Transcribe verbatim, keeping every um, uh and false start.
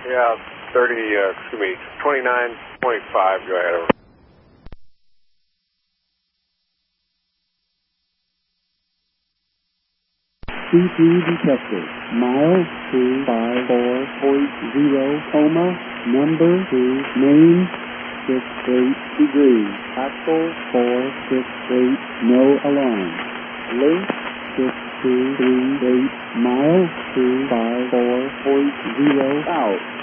Yeah, thirty, uh, excuse me, twenty-nine point five, go ahead, over. C P detected. Mile two five four point zero, coma, number two, main, six eight degrees, axle four six eight, no alarm. Length six two three eight, mile two five four point zero, out.